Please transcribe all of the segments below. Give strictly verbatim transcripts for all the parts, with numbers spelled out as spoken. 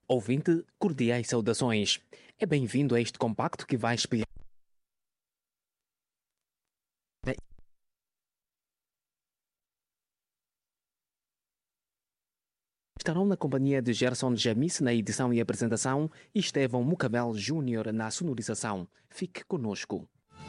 Ouvinte, cordiais saudações. É bem-vindo a este compacto que vai espelhar. Estarão na companhia de Gerson Jamis na edição e apresentação e Estevão Mucamel Júnior na sonorização. Fique conosco.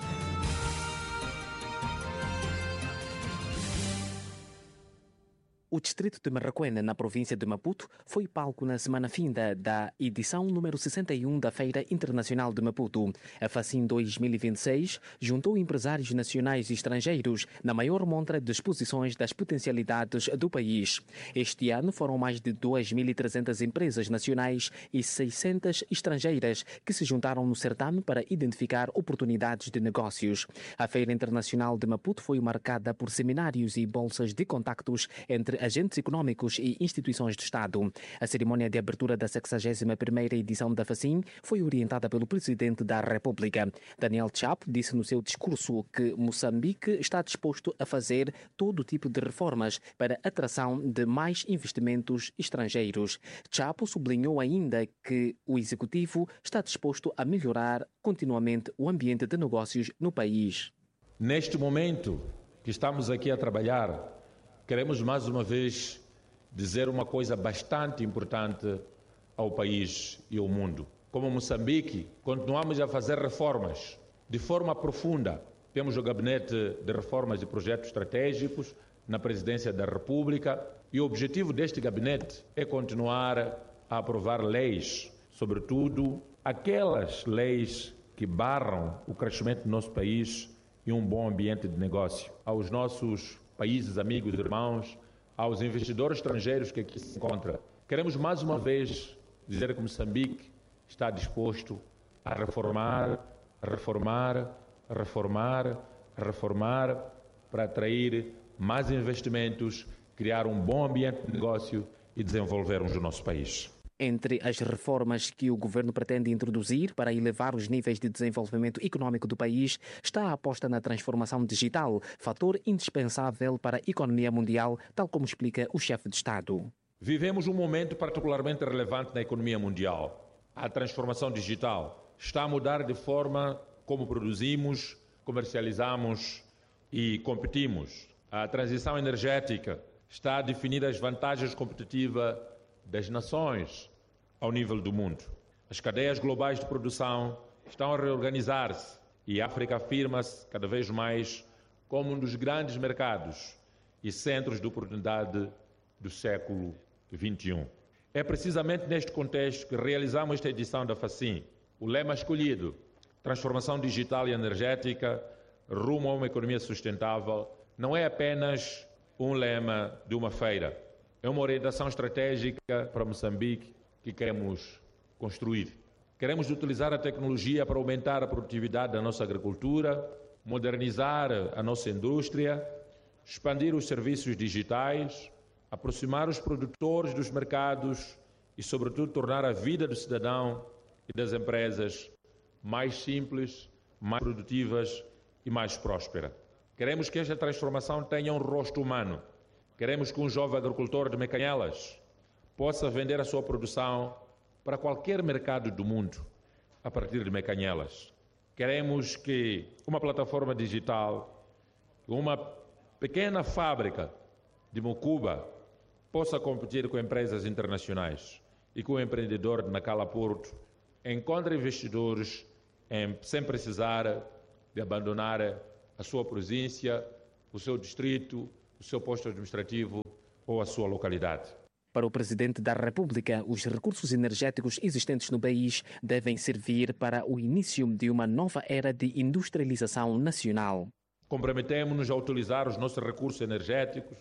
O distrito de Marraquena, na província de Maputo, foi palco na semana finda da edição número sessenta e um da Feira Internacional de Maputo. A FACIM dois mil e vinte e seis juntou empresários nacionais e estrangeiros na maior montra de exposições das potencialidades do país. Este ano foram mais de duas mil e trezentas empresas nacionais e seiscentas estrangeiras que se juntaram no certame para identificar oportunidades de negócios. A Feira Internacional de Maputo foi marcada por seminários e bolsas de contactos entre agentes econômicos e instituições do Estado. A cerimónia de abertura da sexagésima primeira edição da FACIM foi orientada pelo Presidente da República. Daniel Chapo disse no seu discurso que Moçambique está disposto a fazer todo tipo de reformas para a atração de mais investimentos estrangeiros. Chapo sublinhou ainda que o Executivo está disposto a melhorar continuamente o ambiente de negócios no país. Neste momento que estamos aqui a trabalhar, queremos mais uma vez dizer uma coisa bastante importante ao país e ao mundo. Como Moçambique, continuamos a fazer reformas de forma profunda. Temos o Gabinete de Reformas e Projetos Estratégicos na Presidência da República e o objetivo deste gabinete é continuar a aprovar leis, sobretudo aquelas leis que barram o crescimento do nosso país e um bom ambiente de negócio. Aos nossos países, amigos, irmãos, aos investidores estrangeiros que aqui se encontram. Queremos mais uma vez dizer que Moçambique está disposto a reformar, a reformar, a reformar, a reformar para atrair mais investimentos, criar um bom ambiente de negócio e desenvolvermos o nosso país. Entre as reformas que o governo pretende introduzir para elevar os níveis de desenvolvimento econômico do país está a aposta na transformação digital, fator indispensável para a economia mundial, tal como explica o chefe de Estado. Vivemos um momento particularmente relevante na economia mundial. A transformação digital está a mudar de forma como produzimos, comercializamos e competimos. A transição energética está a definir as vantagens competitivas das nações ao nível do mundo. As cadeias globais de produção estão a reorganizar-se e a África afirma-se cada vez mais como um dos grandes mercados e centros de oportunidade do século vinte e um. É precisamente neste contexto que realizamos esta edição da FACIM. O lema escolhido, transformação digital e energética rumo a uma economia sustentável, não é apenas um lema de uma feira. É uma orientação estratégica para Moçambique que queremos construir. Queremos utilizar a tecnologia para aumentar a produtividade da nossa agricultura, modernizar a nossa indústria, expandir os serviços digitais, aproximar os produtores dos mercados e, sobretudo, tornar a vida do cidadão e das empresas mais simples, mais produtivas e mais próspera. Queremos que esta transformação tenha um rosto humano. Queremos que um jovem agricultor de Mecanhelas possa vender a sua produção para qualquer mercado do mundo a partir de Mecanhelas. Queremos que uma plataforma digital, uma pequena fábrica de Mocuba possa competir com empresas internacionais e que o empreendedor de Nacala Porto encontre investidores em, sem precisar de abandonar a sua província, o seu distrito, o seu posto administrativo ou a sua localidade. Para o Presidente da República, os recursos energéticos existentes no país devem servir para o início de uma nova era de industrialização nacional. Comprometemos-nos a utilizar os nossos recursos energéticos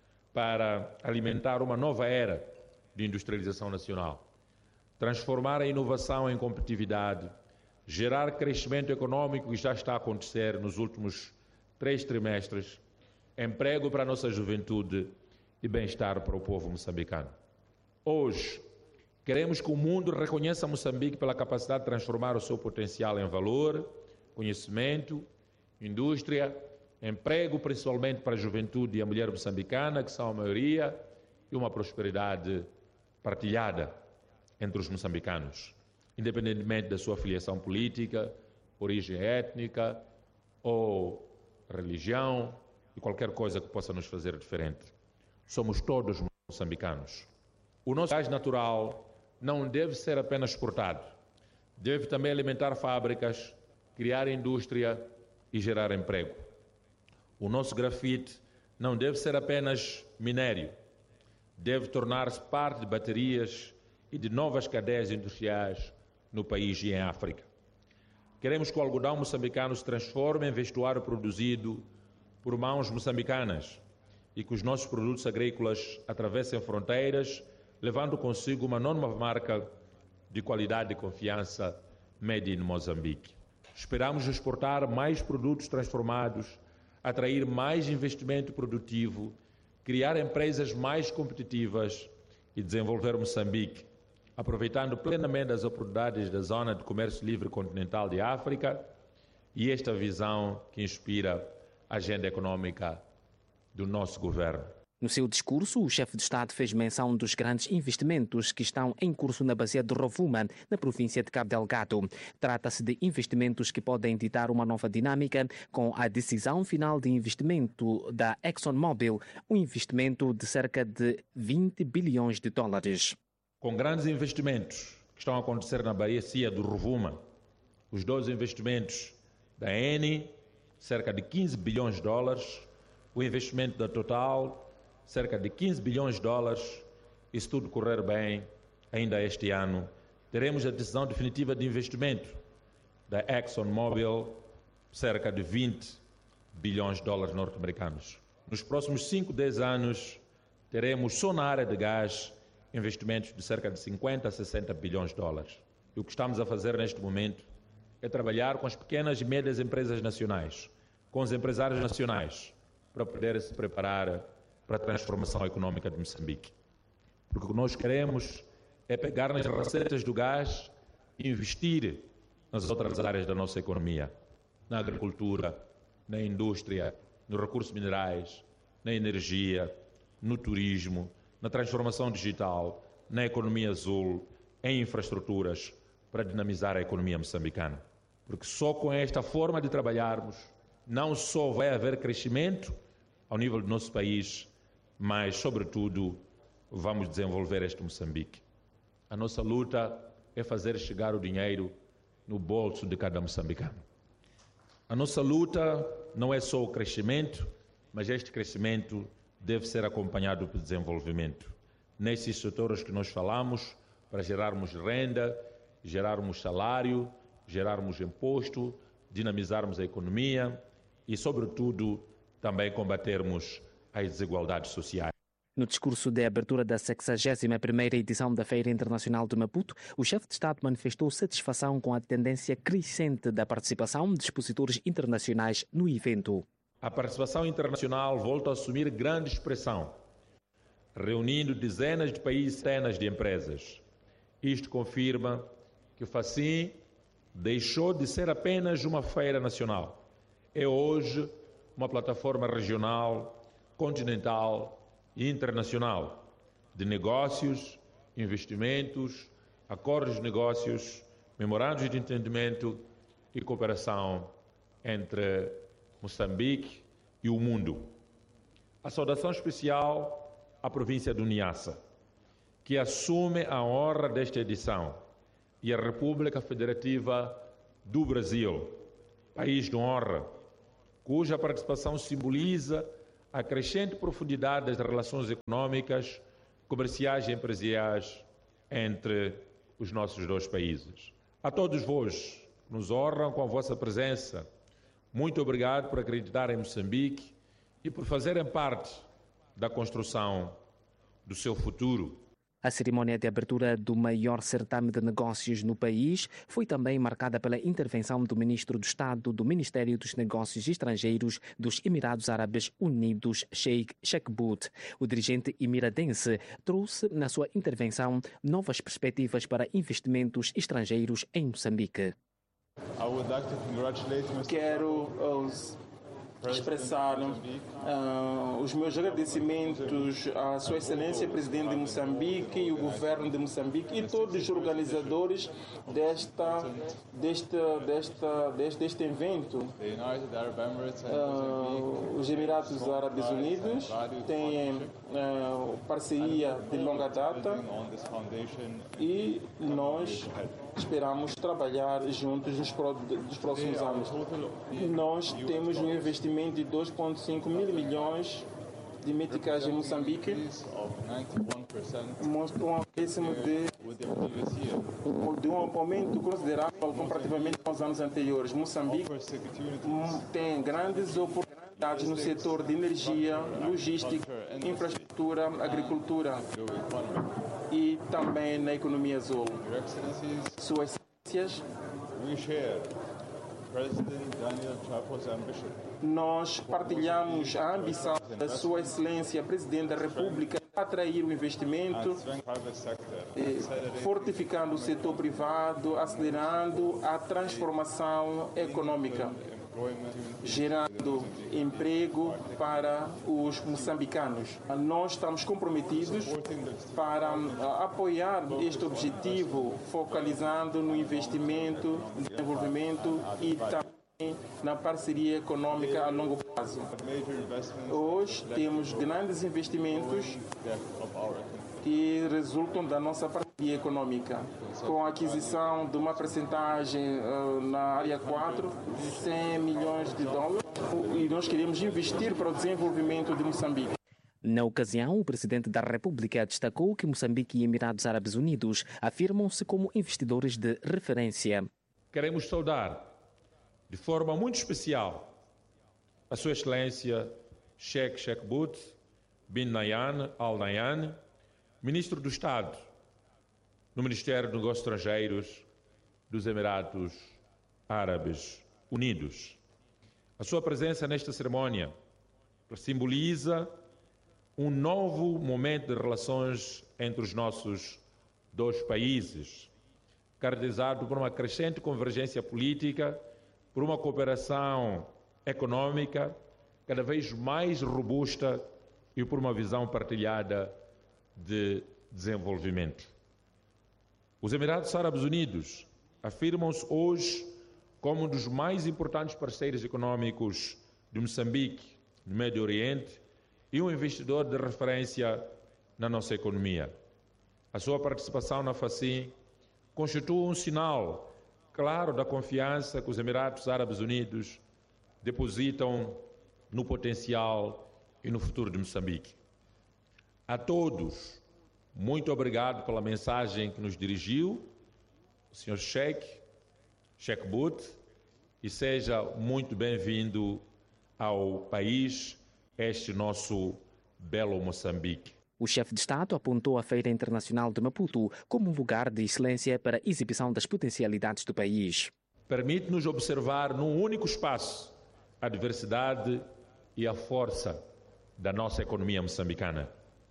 para alimentar uma nova era de industrialização nacional, transformar a inovação em competitividade, gerar crescimento econômico que já está a acontecer nos últimos três trimestres, emprego para a nossa juventude e bem-estar para o povo moçambicano. Hoje, queremos que o mundo reconheça Moçambique pela capacidade de transformar o seu potencial em valor, conhecimento, indústria, emprego, principalmente para a juventude e a mulher moçambicana, que são a maioria, e uma prosperidade partilhada. entre os moçambicanos, independentemente da sua filiação política, origem étnica ou religião e qualquer coisa que possa nos fazer diferente. Somos todos moçambicanos. O nosso gás natural não deve ser apenas exportado, deve também alimentar fábricas, criar indústria e gerar emprego. O nosso grafite não deve ser apenas minério, deve tornar-se parte de baterias e de novas cadeias industriais no país e em África. Queremos que o algodão moçambicano se transforme em vestuário produzido por mãos moçambicanas e que os nossos produtos agrícolas atravessem fronteiras, levando consigo uma nova marca de qualidade e confiança made in Moçambique. Esperamos exportar mais produtos transformados, atrair mais investimento produtivo, criar empresas mais competitivas e desenvolver Moçambique, aproveitando plenamente as oportunidades da Zona de Comércio Livre Continental de África e esta visão que inspira a agenda econômica do nosso governo. No seu discurso, o chefe de Estado fez menção dos grandes investimentos que estão em curso na bacia de Rovuma, na província de Cabo Delgado. Trata-se de investimentos que podem ditar uma nova dinâmica com a decisão final de investimento da ExxonMobil, um investimento de cerca de vinte bilhões de dólares. Com grandes investimentos que estão a acontecer na bacia do Rovuma, os dois investimentos da Eni, cerca de quinze bilhões de dólares, o investimento da Total, cerca de quinze bilhões de dólares, e se tudo correr bem, ainda este ano, teremos a decisão definitiva de investimento da ExxonMobil, cerca de vinte bilhões de dólares norte-americanos. Nos próximos cinco, dez anos, teremos só na área de gás investimentos de cerca de cinquenta a sessenta bilhões de dólares. E o que estamos a fazer neste momento é trabalhar com as pequenas e médias empresas nacionais, com os empresários nacionais, para poder se preparar para a transformação econômica de Moçambique. Porque o que nós queremos é pegar nas receitas do gás e investir nas outras áreas da nossa economia, na agricultura, na indústria, nos recursos minerais, na energia, no turismo, na transformação digital, na economia azul, em infraestruturas, para dinamizar a economia moçambicana. Porque só com esta forma de trabalharmos, não só vai haver crescimento ao nível do nosso país, mas, sobretudo, vamos desenvolver este Moçambique. A nossa luta é fazer chegar o dinheiro no bolso de cada moçambicano. A nossa luta não é só o crescimento, mas este crescimento deve ser acompanhado por desenvolvimento. Nesses setores que nós falamos, para gerarmos renda, gerarmos salário, gerarmos imposto, dinamizarmos a economia e, sobretudo, também combatermos as desigualdades sociais. No discurso de abertura da sexagésima primeira edição da Feira Internacional de Maputo, o chefe de Estado manifestou satisfação com a tendência crescente da participação de expositores internacionais no evento. A participação internacional volta a assumir grande expressão, reunindo dezenas de países e centenas de empresas. Isto confirma que o FACIM deixou de ser apenas uma feira nacional. É hoje uma plataforma regional, continental e internacional de negócios, investimentos, acordos de negócios, memorandos de entendimento e cooperação entre Moçambique e o mundo. A saudação especial à província do Niassa, que assume a honra desta edição, e a República Federativa do Brasil, país de honra, cuja participação simboliza a crescente profundidade das relações econômicas, comerciais e empresariais entre os nossos dois países. A todos vós que nos honram com a vossa presença, muito obrigado por acreditar em Moçambique e por fazerem parte da construção do seu futuro. A cerimónia de abertura do maior certame de negócios no país foi também marcada pela intervenção do ministro do Estado do Ministério dos Negócios Estrangeiros dos Emirados Árabes Unidos, Sheikh Sheikbout. O dirigente emiradense trouxe na sua intervenção novas perspectivas para investimentos estrangeiros em Moçambique. Quero os expressar uh, os meus agradecimentos à Sua Excelência Presidente de Moçambique e o Governo de Moçambique e todos os organizadores desta, desta, desta, deste, deste evento. Uh, os Emirados Árabes Unidos têm uh, parceria de longa data e nós esperamos trabalhar juntos nos, nos próximos anos. Nós temos um investimento de dois vírgula cinco mil milhões de meticais em Moçambique, mostra um acréscimo de, de um aumento considerável comparativamente com os anos anteriores. Moçambique tem grandes oportunidades no setor de energia, logística, infraestrutura, agricultura e também na economia azul. Suas excelências, nós partilhamos a ambição da Sua Excelência Presidente da República de atrair o investimento, fortificando o setor privado, acelerando a transformação econômica, gerando emprego para os moçambicanos. Nós estamos comprometidos para apoiar este objetivo, focalizando no investimento, desenvolvimento e também na parceria econômica a longo prazo. Hoje temos grandes investimentos que resultam da nossa parceria econômica, com a aquisição de uma percentagem uh, na área quatro, cem milhões de dólares, e nós queremos investir para o desenvolvimento de Moçambique. Na ocasião, o presidente da República destacou que Moçambique e Emirados Árabes Unidos afirmam-se como investidores de referência. Queremos saudar, de forma muito especial, a Sua Excelência Sheikh Sheikh Bout bin Nahyan Al Nahyan, Ministro do Estado no Ministério dos Negócios Estrangeiros dos Emirados Árabes Unidos. A sua presença nesta cerimônia simboliza um novo momento de relações entre os nossos dois países, caracterizado por uma crescente convergência política, por uma cooperação econômica cada vez mais robusta e por uma visão partilhada de desenvolvimento. Os Emirados Árabes Unidos afirmam-se hoje como um dos mais importantes parceiros econômicos de Moçambique, no Médio Oriente, e um investidor de referência na nossa economia. A sua participação na FACIM constitui um sinal claro da confiança que os Emirados Árabes Unidos depositam no potencial e no futuro de Moçambique. A todos, muito obrigado pela mensagem que nos dirigiu, o senhor Sheikh, Sheikh Bout, e seja muito bem-vindo ao país, este nosso belo Moçambique. O chefe de Estado apontou a Feira Internacional de Maputo como um lugar de excelência para a exibição das potencialidades do país. Permite-nos observar num único espaço a diversidade e a força da nossa economia moçambicana.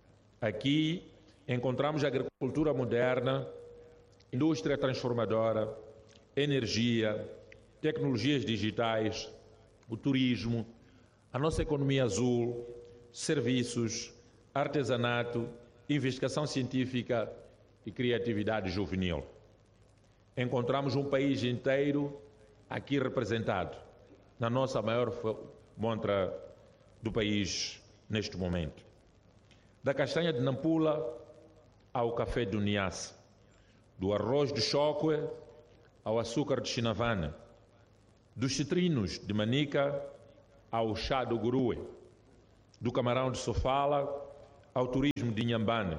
Aqui encontramos a agricultura moderna, indústria transformadora, energia, tecnologias digitais, o turismo, a nossa economia azul, serviços, artesanato, investigação científica e criatividade juvenil. Encontramos um país inteiro aqui representado, na nossa maior montra do país neste momento. Da castanha de Nampula ao café do Niassa, do arroz de choque ao açúcar de Chinavana, dos citrinos de Manica ao chá do Gurue, do camarão de Sofala ao turismo de Inhambane,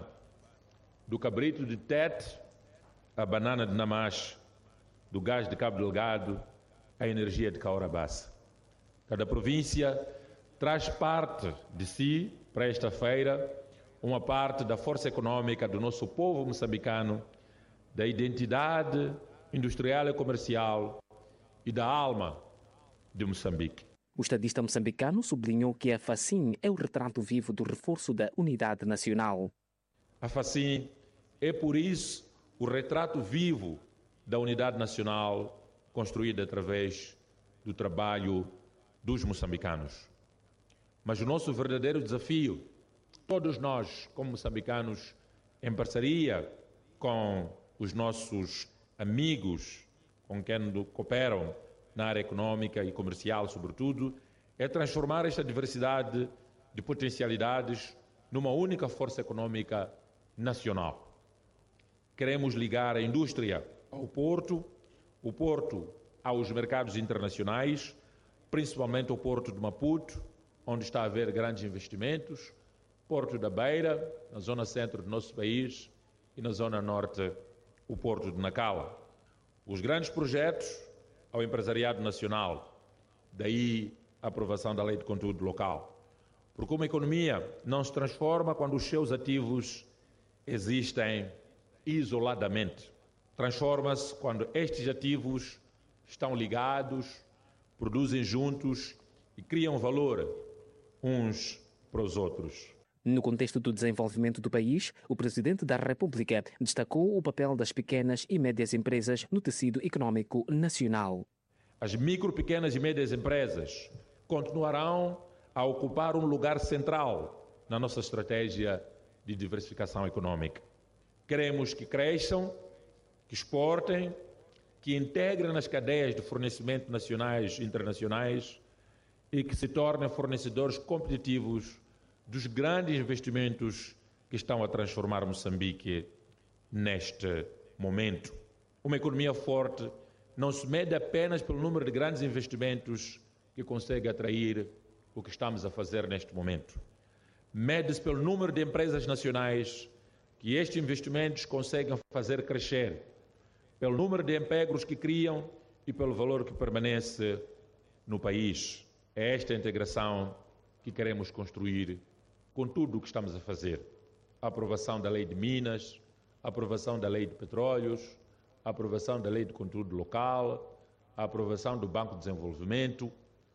do cabrito de Tete à banana de Namache, do gás de Cabo Delgado à energia de Caorabassa. Cada província traz parte de si para esta feira, uma parte da força econômica do nosso povo moçambicano, da identidade industrial e comercial e da alma de Moçambique. O estadista moçambicano sublinhou que a FACIM é o retrato vivo do reforço da unidade nacional. A FACIM é, por isso, o retrato vivo da unidade nacional construída através do trabalho dos moçambicanos. Mas o nosso verdadeiro desafio, todos nós, como moçambicanos, em parceria com os nossos amigos com quem cooperam na área econômica e comercial, sobretudo, é transformar esta diversidade de potencialidades numa única força econômica nacional. Queremos ligar a indústria ao porto, o porto aos mercados internacionais, principalmente ao porto de Maputo, onde está a haver grandes investimentos, porto da Beira, na zona centro do nosso país, e na zona norte, o porto de Nacala. Os grandes projetos ao empresariado nacional, daí a aprovação da Lei de Conteúdo Local. Porque uma economia não se transforma quando os seus ativos existem isoladamente. Transforma-se quando estes ativos estão ligados, produzem juntos e criam valor uns para os outros. No contexto do desenvolvimento do país, o Presidente da República destacou o papel das pequenas e médias empresas no tecido econômico nacional. As micro, pequenas e médias empresas continuarão a ocupar um lugar central na nossa estratégia de diversificação econômica. Queremos que cresçam, que exportem, que integrem nas cadeias de fornecimento nacionais e internacionais e que se tornem fornecedores competitivos dos grandes investimentos que estão a transformar Moçambique neste momento. Uma economia forte não se mede apenas pelo número de grandes investimentos que consegue atrair o que estamos a fazer neste momento. Mede-se pelo número de empresas nacionais que estes investimentos conseguem fazer crescer, pelo número de empregos que criam e pelo valor que permanece no país. É esta integração que queremos construir com tudo o que estamos a fazer. A aprovação da Lei de Minas, a aprovação da Lei de Petróleos, a aprovação da Lei de Conteúdo Local, a aprovação do Banco de Desenvolvimento.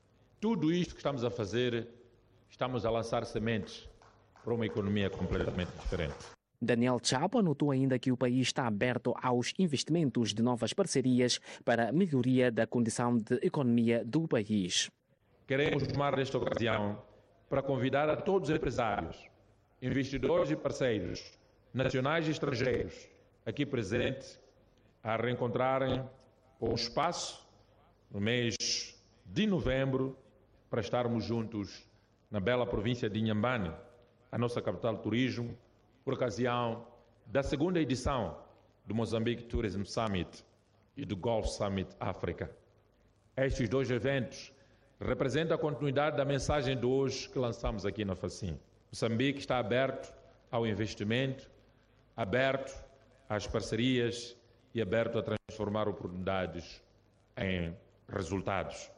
Tudo isto que estamos a fazer, estamos a lançar sementes para uma economia completamente diferente. Daniel Chapo anotou ainda que o país está aberto aos investimentos de novas parcerias para a melhoria da condição de economia do país. Queremos tomar esta ocasião para convidar a todos os empresários, investidores e parceiros, nacionais e estrangeiros, aqui presentes, a reencontrarem com o espaço no mês de novembro para estarmos juntos na bela província de Inhambane, a nossa capital de turismo, por ocasião da segunda edição do Mozambique Tourism Summit e do Gulf Summit África. Estes dois eventos representam a continuidade da mensagem de hoje que lançamos aqui na Facim. Moçambique está aberto ao investimento, aberto às parcerias e aberto a transformar oportunidades em resultados.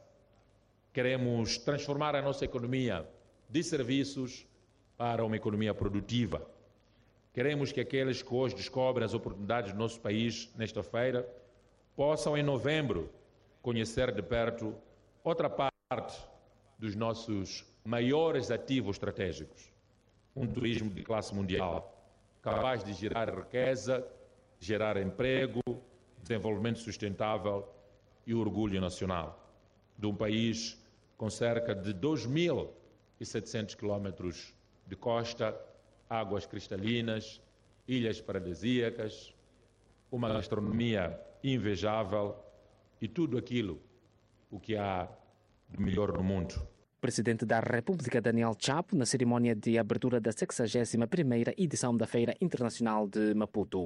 Queremos transformar a nossa economia de serviços para uma economia produtiva. Queremos que aqueles que hoje descobrem as oportunidades do nosso país nesta feira possam, em novembro, conhecer de perto outra parte dos nossos maiores ativos estratégicos. Um turismo de classe mundial, capaz de gerar riqueza, gerar emprego, desenvolvimento sustentável e orgulho nacional. De um país com cerca de dois mil e setecentos quilómetros de costa, águas cristalinas, ilhas paradisíacas, uma gastronomia invejável e tudo aquilo o que há de melhor no mundo. Presidente da República Daniel Chapo, na cerimónia de abertura da sexagésima primeira edição da Feira Internacional de Maputo.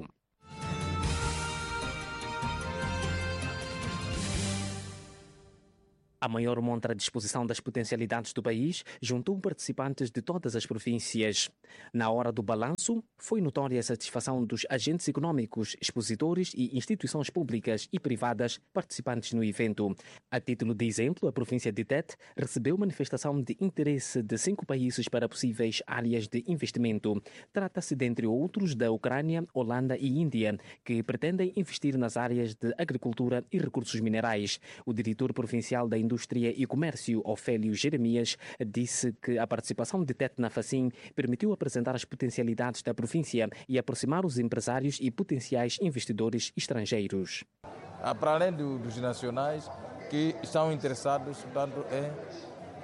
A maior montra à disposição das potencialidades do país juntou participantes de todas as províncias. Na hora do balanço, foi notória a satisfação dos agentes econômicos, expositores e instituições públicas e privadas participantes no evento. A título de exemplo, a província de Tete recebeu manifestação de interesse de cinco países para possíveis áreas de investimento. Trata-se, dentre outros, da Ucrânia, Holanda e Índia, que pretendem investir nas áreas de agricultura e recursos minerais. O diretor provincial da Indústria e Comércio, Ofélio Jeremias, disse que a participação de Tete na Facim permitiu apresentar as potencialidades da província e aproximar os empresários e potenciais investidores estrangeiros. Para além do, dos nacionais que estão interessados, portanto, em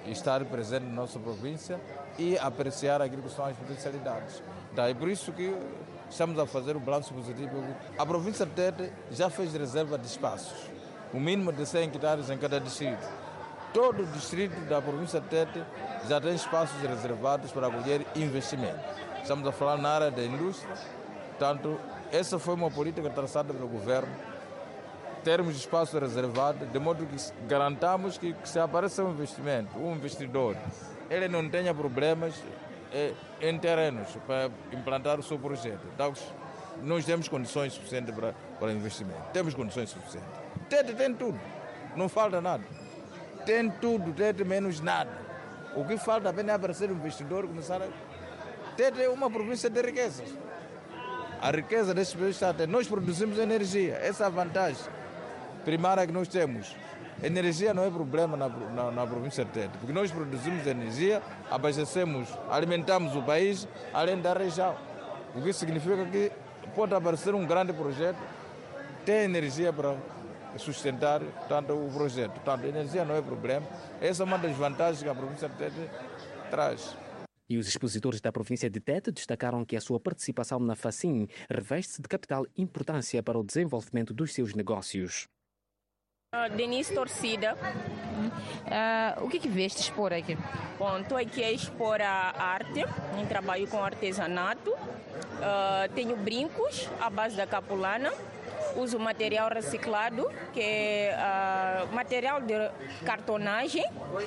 estar presente na nossa província e apreciar aquilo que são as potencialidades. Então, é por isso que estamos a fazer o balanço positivo. A província de Tete já fez reserva de espaços, o mínimo de cem hectares em cada distrito. Todo o distrito da província de Tete já tem espaços reservados para acolher investimento. Estamos a falar na área da indústria, portanto, essa foi uma política traçada pelo governo, termos espaço reservado, de modo que garantamos que, que se apareça um investimento, um investidor, ele não tenha problemas eh, em terrenos para implantar o seu projeto. Então, nós temos condições suficientes para, para investimento, temos condições suficientes. Tete tem tudo, não falta nada. Tem tudo, Tete menos nada. O que falta apenas é aparecer um investidor, começar a... Tete é uma província de riquezas. A riqueza desses países está a ter. Nós produzimos energia, essa é a vantagem primária que nós temos. Energia não é problema na, na, na província de Tete, porque nós produzimos energia, abastecemos, alimentamos o país, além da região. O que significa que pode aparecer um grande projeto, ter energia para sustentar tanto o projeto. Portanto, a energia não é problema. Essa é uma das vantagens que a província de Tete traz. E os expositores da província de Tete destacaram que a sua participação na FACIN reveste-se de capital importância para o desenvolvimento dos seus negócios. Uh, Denise Torcida. Uh, o que que vieste expor aqui? Bom, estou aqui a expor a arte, em trabalho com artesanato. Uh, tenho brincos à base da capulana. Uso material reciclado, que é uh, material de cartonagem.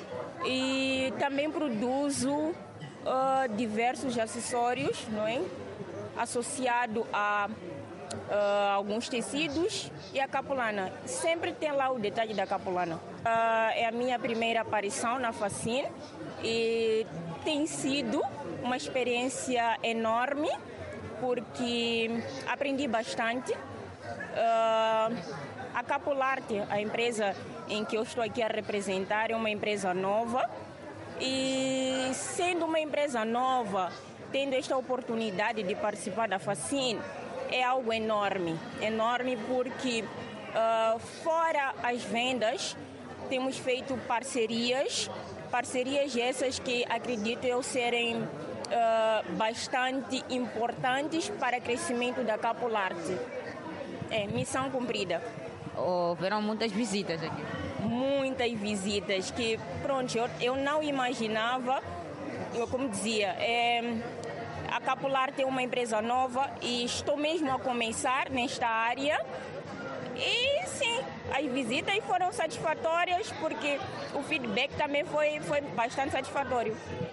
E também produzo Uh, diversos acessórios, não é? Associado a uh, alguns tecidos e a capulana. Sempre tem lá o detalhe da capulana. Uh, é a minha primeira aparição na FACIN e tem sido uma experiência enorme porque aprendi bastante. Uh, a Capularte, a empresa em que eu estou aqui a representar, é uma empresa nova. E sendo uma empresa nova, tendo esta oportunidade de participar da FACIN, é algo enorme. Enorme porque, uh, fora as vendas, temos feito parcerias, parcerias essas que acredito eu serem uh, bastante importantes para o crescimento da Capularte. É, missão cumprida. Houveram muitas visitas aqui. Muitas visitas que, pronto, eu, eu não imaginava, eu, como dizia, é, a Capularte é uma empresa nova e estou mesmo a começar nesta área e sim, as visitas foram satisfatórias porque o feedback também foi, foi bastante satisfatório.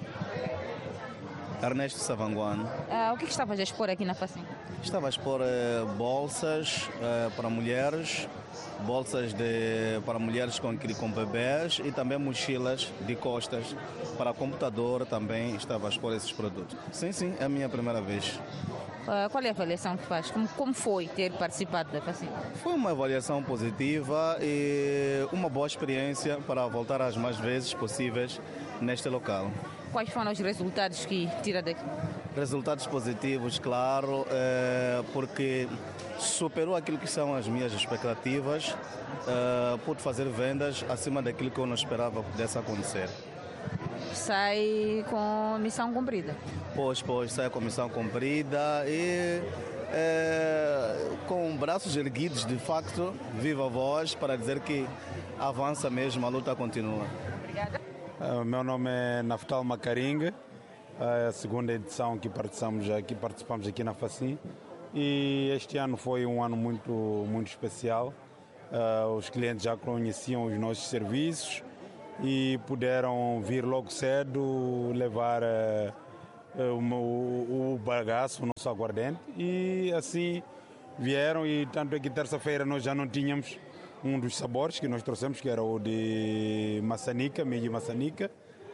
Ernesto Savanguano. Uh, o que, que estavas a expor aqui na FACIN? Estava a expor uh, bolsas uh, para mulheres, bolsas de, para mulheres com, com bebês e também mochilas de costas para computador. Também estava a expor esses produtos. Sim, sim, é a minha primeira vez. Uh, qual é a avaliação que faz? Como, como foi ter participado da FACIN? Foi uma avaliação positiva e uma boa experiência para voltar as mais vezes possíveis neste local. Quais foram os resultados que tira daqui? Resultados positivos, claro, é, porque superou aquilo que são as minhas expectativas, é, pude fazer vendas acima daquilo que eu não esperava pudesse acontecer. Sai com missão cumprida? Pois, pois, sai com missão cumprida e é, com braços erguidos, de facto, viva a voz para dizer que avança mesmo, a luta continua. Obrigada. Uh, meu nome é Naftal Macaringa, é a segunda edição que participamos aqui, participamos aqui na FACIN e este ano foi um ano muito, muito especial. Uh, os clientes já conheciam os nossos serviços e puderam vir logo cedo levar uh, o, o bagaço, o nosso aguardente, e assim vieram. E tanto é que terça-feira nós já não tínhamos um dos sabores que nós trouxemos, que era o de maçanica, milho e maçanica.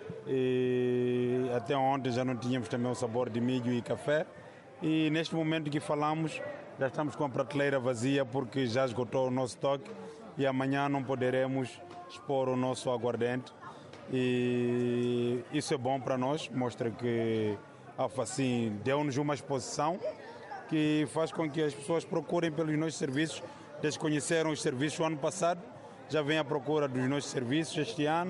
E até ontem já não tínhamos também o sabor de milho e café. E neste momento que falamos, já estamos com a prateleira vazia porque já esgotou o nosso estoque e amanhã não poderemos expor o nosso aguardente. E isso é bom para nós, mostra que a FACIN deu-nos uma exposição que faz com que as pessoas procurem pelos nossos serviços. Desconheceram os serviços o ano passado, já vêm à procura dos nossos serviços este ano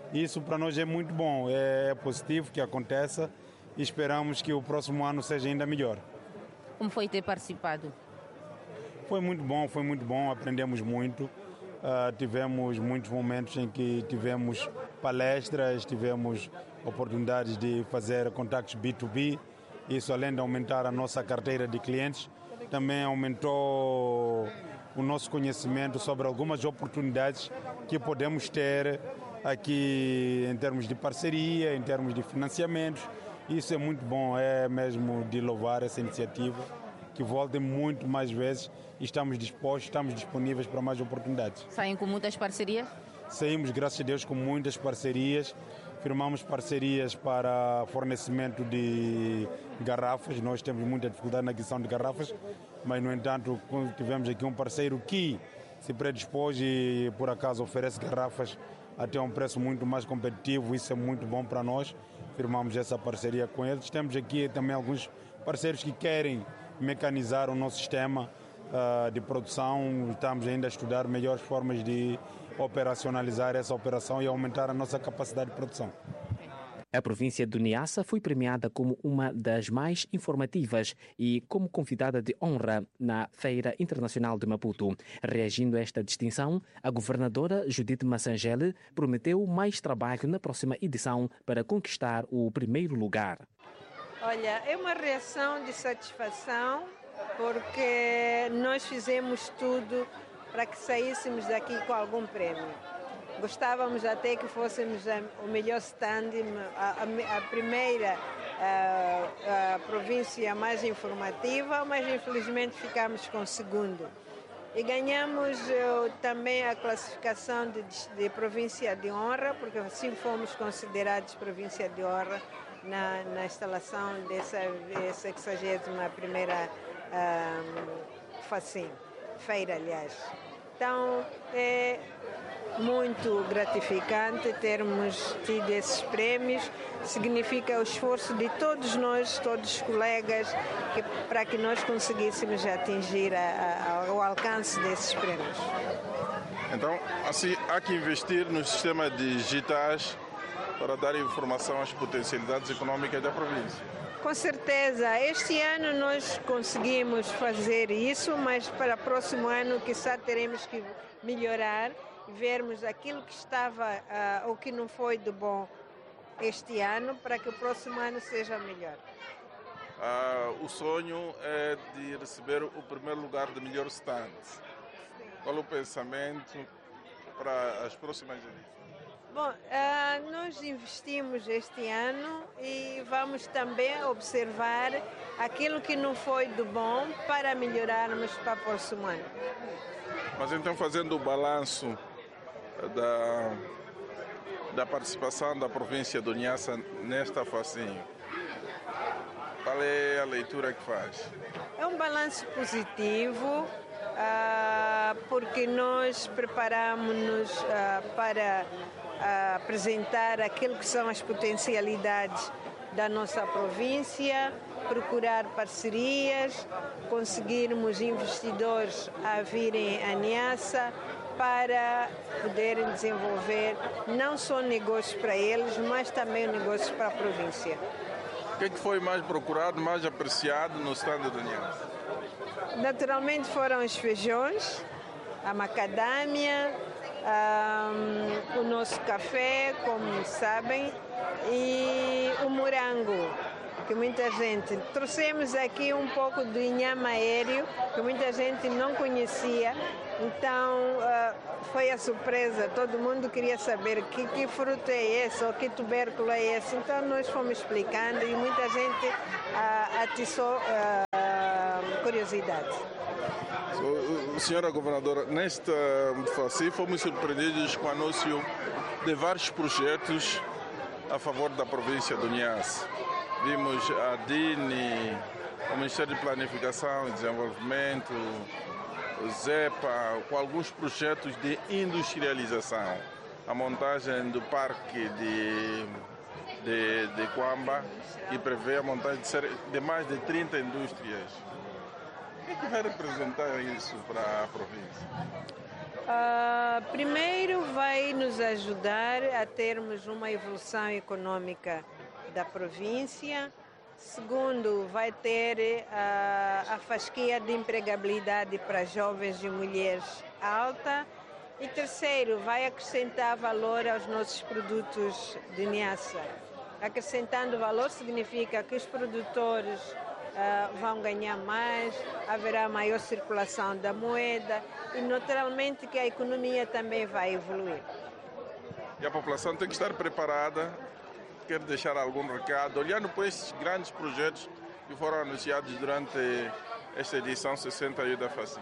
Isso para nós é muito bom, é positivo que aconteça e esperamos que o próximo ano seja ainda melhor. Como foi ter participado? Foi muito bom, foi muito bom, aprendemos muito. Uh, tivemos muitos momentos em que tivemos palestras, tivemos oportunidades de fazer contactos B dois B. Isso, além de aumentar a nossa carteira de clientes, também aumentou o nosso conhecimento sobre algumas oportunidades que podemos ter aqui em termos de parceria, em termos de financiamentos. Isso é muito bom, é mesmo de louvar essa iniciativa, que voltem muito mais vezes e estamos dispostos, estamos disponíveis para mais oportunidades. Saem com muitas parcerias? Saímos, graças a Deus, com muitas parcerias. Firmamos parcerias para fornecimento de garrafas. Nós temos muita dificuldade na aquisição de garrafas, mas, no entanto, tivemos aqui um parceiro que se predispôs e, por acaso, oferece garrafas até um preço muito mais competitivo. Isso é muito bom para nós. Firmamos essa parceria com eles. Temos aqui também alguns parceiros que querem mecanizar o nosso sistema uh, de produção. Estamos ainda a estudar melhores formas de operacionalizar essa operação e aumentar a nossa capacidade de produção. A província do Niassa foi premiada como uma das mais informativas e como convidada de honra na Feira Internacional de Maputo. Reagindo a esta distinção, a governadora Judite Massangele prometeu mais trabalho na próxima edição para conquistar o primeiro lugar. Olha, é uma reação de satisfação porque nós fizemos tudo para que saíssemos daqui com algum prêmio. Gostávamos até que fôssemos a, o melhor stand, a, a, a primeira a, a província mais informativa, mas infelizmente ficamos com o segundo. E ganhamos uh, também a classificação de, de província de honra, porque assim fomos considerados província de honra na, na instalação dessa sexagésima primeira uh, facim, feira, aliás. Então, é muito gratificante termos tido esses prémios. Significa o esforço de todos nós, todos os colegas, que, para que nós conseguíssemos atingir a, a, o alcance desses prémios. Então, assim, há que investir nos sistemas digitais para dar informação às potencialidades econômicas da província. Com certeza, este ano nós conseguimos fazer isso, mas para o próximo ano, quizá teremos que melhorar, vermos aquilo que estava uh, ou que não foi de bom este ano, para que o próximo ano seja melhor. Uh, o sonho é de receber o primeiro lugar de melhor stand. Qual o pensamento para as próximas edições? Bom, uh, nós investimos este ano e vamos também observar aquilo que não foi do bom para melhorarmos para o próximo ano. Mas então, fazendo o balanço da, da participação da província do Niassa nesta facinho, qual é a leitura que faz? É um balanço positivo, uh, porque nós preparamos-nos uh, para uh, apresentar aquilo que são as potencialidades da nossa província, procurar parcerias, conseguirmos investidores a virem a Niassa para poderem desenvolver não só negócios para eles, mas também negócios para a província. O que é que foi mais procurado, mais apreciado no stand do Niassa? Naturalmente foram os feijões, a macadâmia, um, o nosso café, como sabem, e o morango, que muita gente... Trouxemos aqui um pouco do inhame aéreo, que muita gente não conhecia, então uh, foi a surpresa, todo mundo queria saber que, que fruta é esse ou que tubérculo é esse, então nós fomos explicando e muita gente uh, atiçou uh, curiosidade. So, senhora governadora, nesta fase fomos surpreendidos com o anúncio de vários projetos a favor da província do Niassa. Vimos a D I N I, o Ministério de Planificação e Desenvolvimento, o ZEPA, com alguns projetos de industrialização. A montagem do parque de, de, de Quamba, que prevê a montagem de, de mais de trinta indústrias. O que é que vai representar isso para a província? Uh, primeiro, vai nos ajudar a termos uma evolução econômica da província. Segundo, vai ter uh, a fasquia de empregabilidade para jovens e mulheres alta. E terceiro, vai acrescentar valor aos nossos produtos de Niassa. Acrescentando valor significa que os produtores uh, vão ganhar mais, haverá maior circulação da moeda e naturalmente que a economia também vai evoluir. E a população tem que estar preparada, quer deixar algum recado, olhando para esses grandes projetos que foram anunciados durante esta edição sessenta e um da FACIM.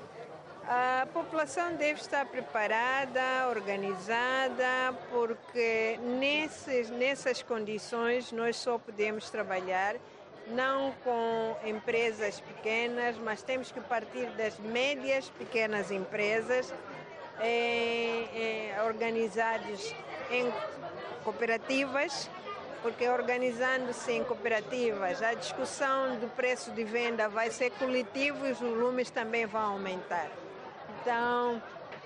A população deve estar preparada, organizada, porque nesses, nessas condições nós só podemos trabalhar não com empresas pequenas, mas temos que partir das médias pequenas empresas eh, eh, organizadas em cooperativas, porque organizando-se em cooperativas a discussão do preço de venda vai ser coletivo e os volumes também vão aumentar. Então,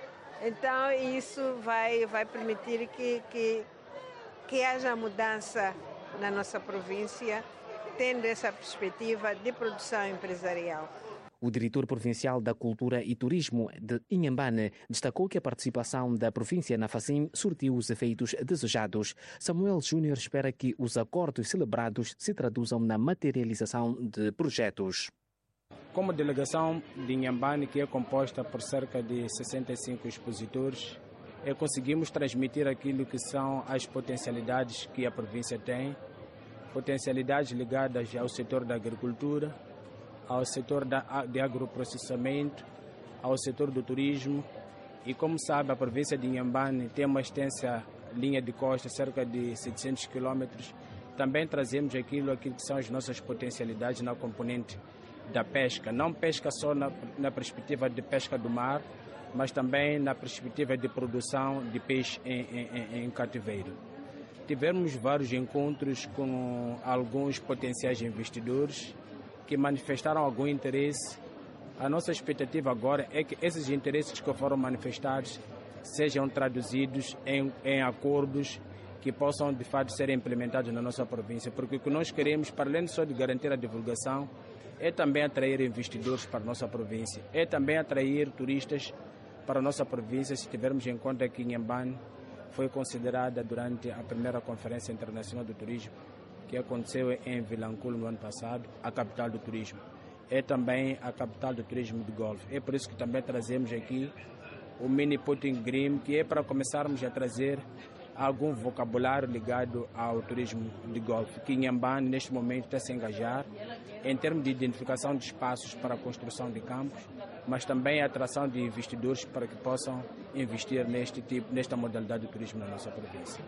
então isso vai, vai permitir que, que, que haja mudança na nossa província, tendo essa perspectiva de produção empresarial. O diretor provincial da Cultura e Turismo de Inhambane destacou que a participação da província na FACIM surtiu os efeitos desejados. Samuel Júnior espera que os acordos celebrados se traduzam na materialização de projetos. Como delegação de Inhambane, que é composta por cerca de sessenta e cinco expositores, é, conseguimos transmitir aquilo que são as potencialidades que a província tem, potencialidades ligadas ao setor da agricultura, ao setor da, de agroprocessamento, ao setor do turismo. E como sabe, a província de Inhambane tem uma extensa linha de costa, cerca de setecentos quilômetros. Também trazemos aquilo, aquilo que são as nossas potencialidades na componente da pesca, não pesca só na, na perspectiva de pesca do mar, mas também na perspectiva de produção de peixe em, em, em cativeiro. Tivemos vários encontros com alguns potenciais investidores que manifestaram algum interesse. A nossa expectativa agora é que esses interesses que foram manifestados sejam traduzidos em, em acordos que possam de fato ser implementados na nossa província, porque o que nós queremos, para além só de garantir a divulgação, é também atrair investidores para a nossa província, é também atrair turistas para a nossa província, se tivermos em conta que Inhambane foi considerada durante a primeira Conferência Internacional do Turismo, que aconteceu em Vilanculo no ano passado, a capital do turismo. É também a capital do turismo de Golfe. É por isso que também trazemos aqui o Mini Putting Green, que é para começarmos a trazer algum vocabulário ligado ao turismo de golfe, que Inhambane neste momento está a se engajar em termos de identificação de espaços para a construção de campos, mas também a atração de investidores para que possam investir neste tipo, nesta modalidade de turismo na nossa província.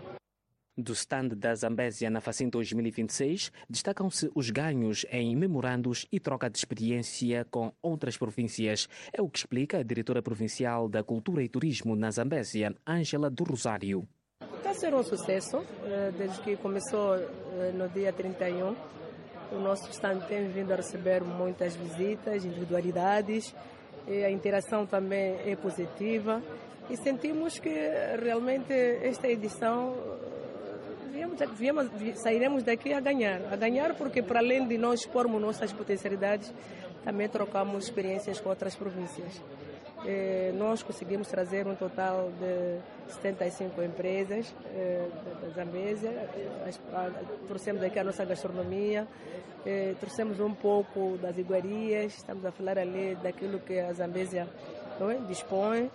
Do stand da Zambésia na FACIM dois mil e vinte e seis, destacam-se os ganhos em memorandos e troca de experiência com outras províncias. É o que explica a diretora provincial da Cultura e Turismo na Zambésia, Ângela do Rosário. Está a ser um sucesso, desde que começou no dia trinta e um. O nosso stand tem vindo a receber muitas visitas, individualidades, e a interação também é positiva. E sentimos que realmente esta edição viemos, viemos, sairemos daqui a ganhar. A ganhar porque, para além de nós expormos nossas potencialidades, também trocamos experiências com outras províncias. Eh, nós conseguimos trazer um total de setenta e cinco empresas eh, da Zambésia, trouxemos aqui a nossa gastronomia, eh, trouxemos um pouco das iguarias, estamos a falar ali daquilo que a Zambésia não é, dispõe,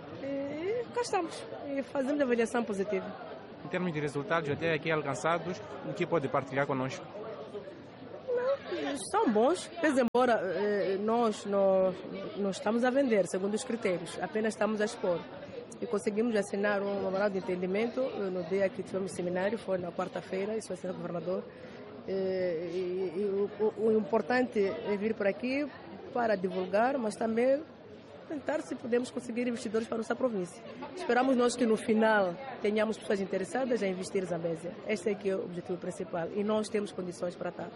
e cá estamos, e fazemos avaliação positiva. Em termos de resultados até aqui alcançados, o que pode partilhar conosco? São bons, mas embora eh, nós não, não estamos a vender segundo os critérios, apenas estamos a expor. E conseguimos assinar um memorando de entendimento no dia que tivemos seminário, foi na quarta-feira, isso assinou o governador. Eh, e, e o, o importante é vir por aqui para divulgar, mas também tentar se podemos conseguir investidores para a nossa província. Esperamos nós que no final tenhamos pessoas interessadas a investir em Zambésia. Este é que é o objetivo principal e nós temos condições para tal.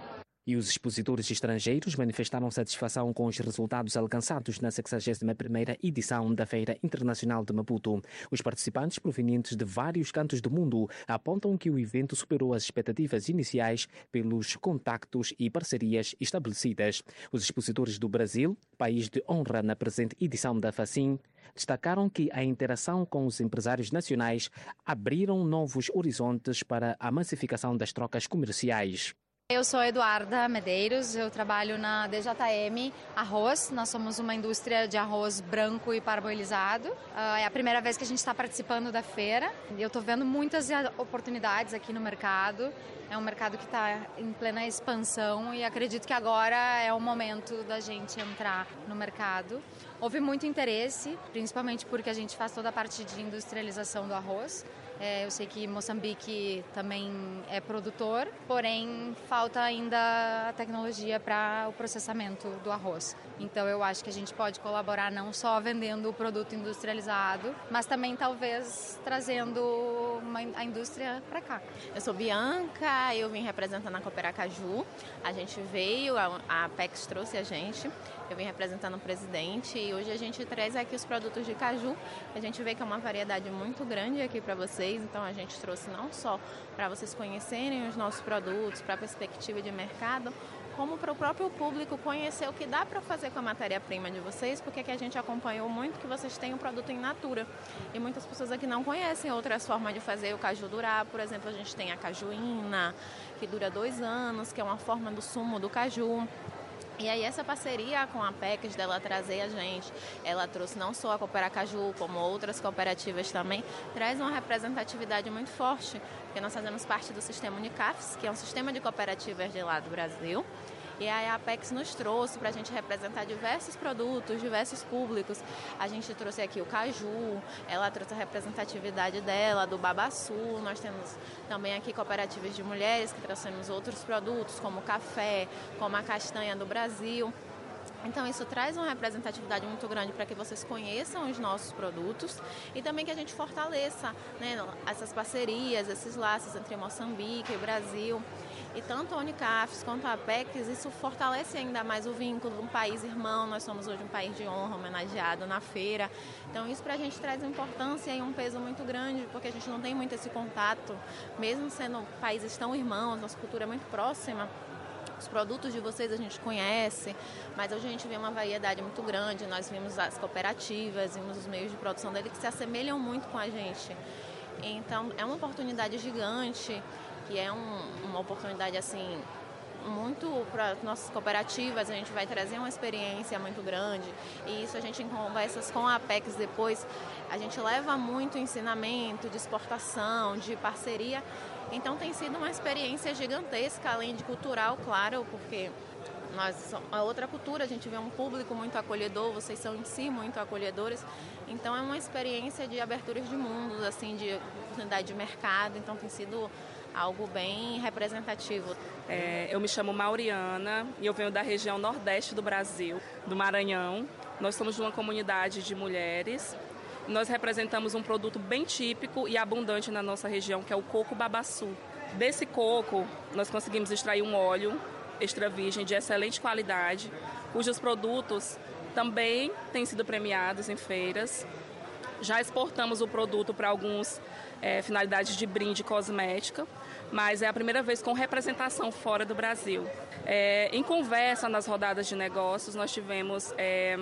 E os expositores estrangeiros manifestaram satisfação com os resultados alcançados na sexagésima primeira edição da Feira Internacional de Maputo. Os participantes provenientes de vários cantos do mundo apontam que o evento superou as expectativas iniciais pelos contactos e parcerias estabelecidas. Os expositores do Brasil, país de honra na presente edição da FACIM, destacaram que a interação com os empresários nacionais abriram novos horizontes para a massificação das trocas comerciais. Eu sou Eduarda Medeiros, eu trabalho na D J M Arroz. Nós somos uma indústria de arroz branco e parboilizado. É a primeira vez que a gente está participando da feira. Eu estou vendo muitas oportunidades aqui no mercado. É um mercado que está em plena expansão e acredito que agora é o momento da gente entrar no mercado. Houve muito interesse, principalmente porque a gente faz toda a parte de industrialização do arroz. É, eu sei que Moçambique também é produtor, porém falta ainda a tecnologia para o processamento do arroz. Então eu acho que a gente pode colaborar não só vendendo o produto industrializado, mas também talvez trazendo uma, a indústria para cá. Eu sou Bianca, eu vim representando a Cooperacaju. A gente veio, a, a Apex trouxe a gente, eu vim representando o presidente e hoje a gente traz aqui os produtos de caju. A gente vê que é uma variedade muito grande aqui para vocês. Então a gente trouxe não só para vocês conhecerem os nossos produtos, para a perspectiva de mercado, como para o próprio público conhecer o que dá para fazer com a matéria-prima de vocês, porque aqui a gente acompanhou muito que vocês têm um produto in natura. E muitas pessoas aqui não conhecem outras formas de fazer o caju durar. Por exemplo, a gente tem a cajuína, que dura dois anos, que é uma forma do sumo do caju. E aí essa parceria com a Apex dela trazer a gente, ela trouxe não só a Cooperacaju, como outras cooperativas também, traz uma representatividade muito forte, porque nós fazemos parte do sistema Unicafes, que é um sistema de cooperativas de lá do Brasil. E aí a Apex nos trouxe para a gente representar diversos produtos, diversos públicos. A gente trouxe aqui o caju, ela trouxe a representatividade dela, do babaçu. Nós temos também aqui cooperativas de mulheres que trouxemos outros produtos, como o café, como a castanha do Brasil. Então isso traz uma representatividade muito grande para que vocês conheçam os nossos produtos e também que a gente fortaleça, né, essas parcerias, esses laços entre Moçambique e Brasil. E tanto a Unicafes quanto a Apex, isso fortalece ainda mais o vínculo de um país irmão. Nós somos hoje um país de honra, homenageado na feira. Então isso para a gente traz uma importância e um peso muito grande, porque a gente não tem muito esse contato, mesmo sendo países tão irmãos, nossa cultura é muito próxima. Os produtos de vocês a gente conhece, mas hoje a gente vê uma variedade muito grande. Nós vimos as cooperativas, vimos os meios de produção dele que se assemelham muito com a gente. Então é uma oportunidade gigante, que é um, uma oportunidade assim muito para nossas cooperativas. A gente vai trazer uma experiência muito grande e isso a gente em conversas com a Apex depois, a gente leva muito ensinamento de exportação, de parceria. Então tem sido uma experiência gigantesca, além de cultural, claro, porque nós, a outra cultura, a gente vê um público muito acolhedor, vocês são em si muito acolhedores. Então é uma experiência de aberturas de mundos, assim, de oportunidade de mercado, então tem sido algo bem representativo. É, eu me chamo Mauriana e eu venho da região nordeste do Brasil, do Maranhão. Nós somos de uma comunidade de mulheres. Nós representamos um produto bem típico e abundante na nossa região, que é o coco babaçu. Desse coco, nós conseguimos extrair um óleo extra virgem de excelente qualidade, cujos produtos também têm sido premiados em feiras. Já exportamos o produto para algumas é, finalidades de brinde cosmética, mas é a primeira vez com representação fora do Brasil. É, em conversa nas rodadas de negócios, nós tivemos é,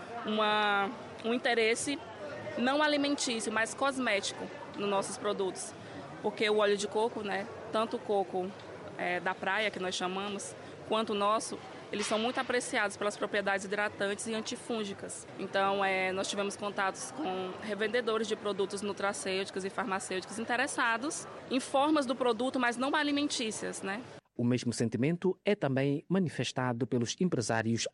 uma, um interesse não alimentício, mas cosmético nos nossos produtos, porque o óleo de coco, né, tanto o coco é, da praia, que nós chamamos, quanto o nosso, eles são muito apreciados pelas propriedades hidratantes e antifúngicas. Então, é, nós tivemos contatos com revendedores de produtos nutracêuticos e farmacêuticos interessados em formas do produto, mas não alimentícias, né? O mesmo sentimento é também manifestado pelos empresários